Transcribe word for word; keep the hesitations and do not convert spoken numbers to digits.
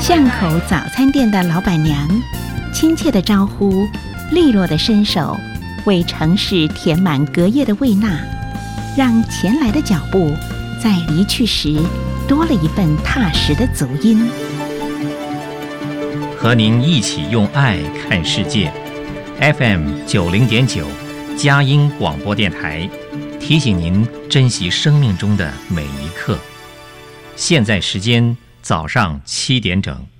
巷口早餐店的老板娘，亲切的招呼，利落的身手，为城市填满隔夜的胃纳，让前来的脚步在离去时多了一份踏实的足音。 和您一起用爱看世界 ，F M 九零点九，佳音广播电台，提醒您珍惜生命中的每一刻。现在时间早上七点整。